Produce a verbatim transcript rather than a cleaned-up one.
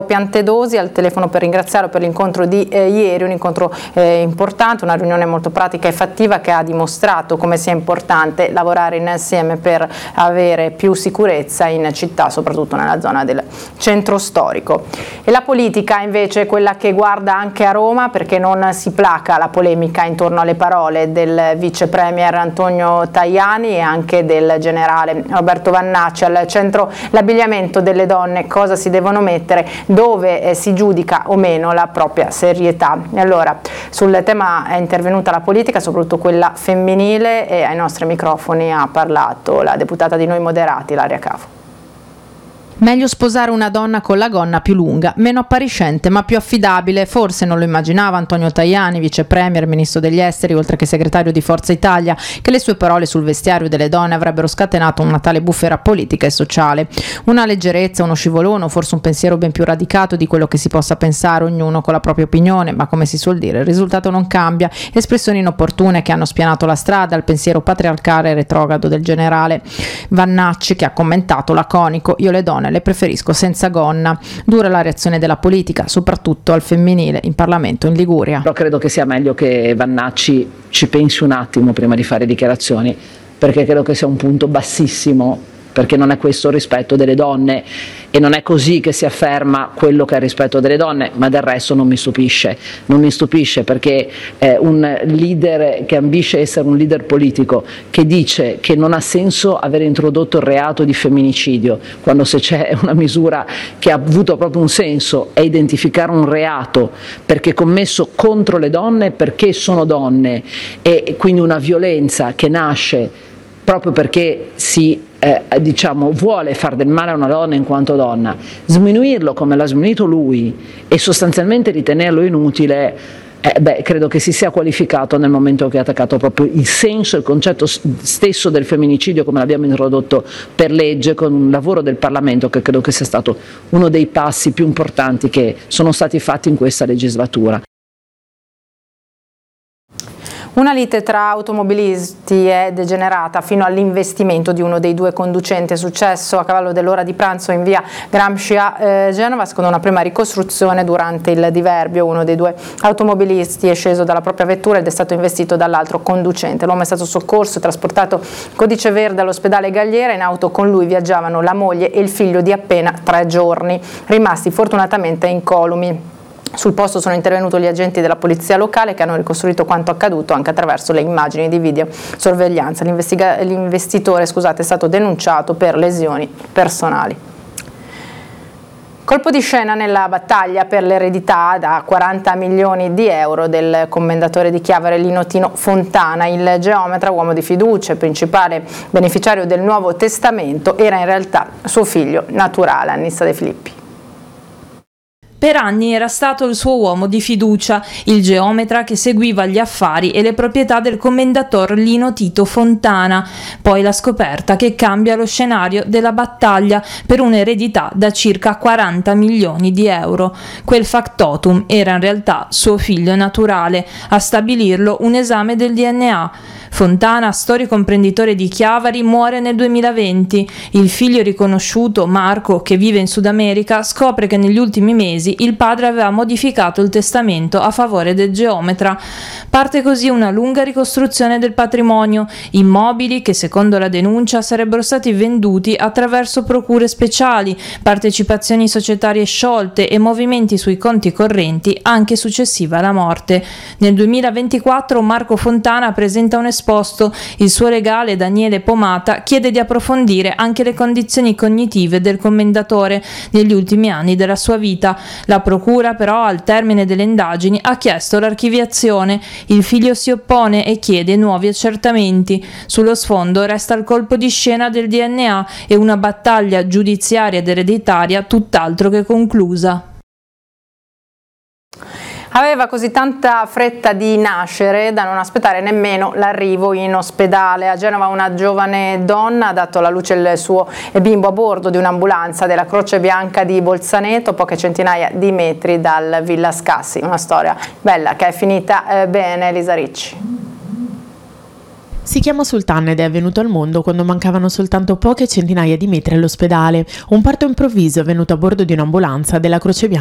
Piantedosi al telefono per ringraziarlo per l'incontro di eh, ieri, un incontro eh, importante, una riunione molto pratica e fattiva che ha dimostrato come sia importante lavorare insieme per avere più sicurezza in città, soprattutto nella zona del centro storico. E la politica invece è quella che guarda anche a Roma, perché non si placa la polemica intorno alle parole del vice premier Antonio Tajani e anche del generale Roberto Vannacci. Al centro l'abbigliamento delle donne, cosa si devono mettere, dove eh, si giudica o meno la propria serietà. E allora sul tema è intervenuta la politica, soprattutto quella femminile, e ai nostri microfoni ha parlato la deputata di Noi Moderati, Ilaria Cafo. Meglio sposare una donna con la gonna più lunga, meno appariscente ma più affidabile. Forse non lo immaginava Antonio Tajani, vice premier, ministro degli esteri, oltre che segretario di Forza Italia, che le sue parole sul vestiario delle donne avrebbero scatenato una tale bufera politica e sociale. Una leggerezza, uno scivolone, forse un pensiero ben più radicato di quello che si possa pensare, ognuno con la propria opinione, ma come si suol dire, il risultato non cambia. Espressioni inopportune che hanno spianato la strada al pensiero patriarcale e retrogrado del generale Vannacci, che ha commentato laconico: io le donne le preferisco senza gonna. Dura la reazione della politica, soprattutto al femminile, in Parlamento in Liguria. Però credo che sia meglio che Vannacci ci pensi un attimo prima di fare dichiarazioni, perché credo che sia un punto bassissimo, perché non è questo il rispetto delle donne e non è così che si afferma quello che è il rispetto delle donne. Ma del resto non mi stupisce, non mi stupisce perché eh, un leader che ambisce essere un leader politico, che dice che non ha senso aver introdotto il reato di femminicidio, quando se c'è una misura che ha avuto proprio un senso è identificare un reato perché commesso contro le donne, perché sono donne, e quindi una violenza che nasce proprio perché si eh, diciamo vuole far del male a una donna in quanto donna, sminuirlo come l'ha sminuito lui e sostanzialmente ritenerlo inutile, eh, beh, credo che si sia qualificato nel momento che ha attaccato proprio il senso, il concetto stesso del femminicidio come l'abbiamo introdotto per legge, con un lavoro del Parlamento che credo che sia stato uno dei passi più importanti che sono stati fatti in questa legislatura. Una lite tra automobilisti è degenerata fino all'investimento di uno dei due conducenti. È successo a cavallo dell'ora di pranzo in via Gramsci a eh, Genova. Secondo una prima ricostruzione, durante il diverbio uno dei due automobilisti è sceso dalla propria vettura ed è stato investito dall'altro conducente. L'uomo è stato soccorso e trasportato codice verde all'ospedale Galliera. In auto con lui viaggiavano la moglie e il figlio di appena tre giorni, rimasti fortunatamente incolumi. Sul posto sono intervenuti gli agenti della polizia locale che hanno ricostruito quanto accaduto anche attraverso le immagini di videosorveglianza. L'investitore scusate, è stato denunciato per lesioni personali. Colpo di scena nella battaglia per l'eredità da quaranta milioni di euro del commendatore di Chiavari Lino Tino Fontana. Il geometra, uomo di fiducia e principale beneficiario del Nuovo Testamento, era in realtà suo figlio naturale. Annissa De Filippi. Per anni era stato il suo uomo di fiducia, il geometra che seguiva gli affari e le proprietà del commendator Lino Tito Fontana. Poi la scoperta che cambia lo scenario della battaglia per un'eredità da circa quaranta milioni di euro. Quel factotum era in realtà suo figlio naturale, a stabilirlo un esame del D N A. Fontana, storico imprenditore di Chiavari, muore nel duemilaventi. Il figlio riconosciuto, Marco, che vive in Sud America, scopre che negli ultimi mesi il padre aveva modificato il testamento a favore del geometra. Parte così una lunga ricostruzione del patrimonio, immobili che secondo la denuncia sarebbero stati venduti attraverso procure speciali, partecipazioni societarie sciolte e movimenti sui conti correnti anche successiva alla morte. Nel duemilaventiquattro Marco Fontana presenta un esposto. Il suo legale Daniele Pomata chiede di approfondire anche le condizioni cognitive del commendatore negli ultimi anni della sua vita. La procura però al termine delle indagini ha chiesto l'archiviazione. Il figlio si oppone e chiede nuovi accertamenti. Sullo sfondo resta il colpo di scena del D N A e una battaglia giudiziaria ed ereditaria tutt'altro che conclusa. Aveva così tanta fretta di nascere da non aspettare nemmeno l'arrivo in ospedale. A Genova una giovane donna ha dato alla luce il suo bimbo a bordo di un'ambulanza della Croce Bianca di Bolzaneto, poche centinaia di metri dal Villa Scassi. Una storia bella che è finita eh, bene. Elisa Ricci. Si chiama Sultan ed è venuto al mondo quando mancavano soltanto poche centinaia di metri all'ospedale. Un parto improvviso è venuto a bordo di un'ambulanza della Croce Bianca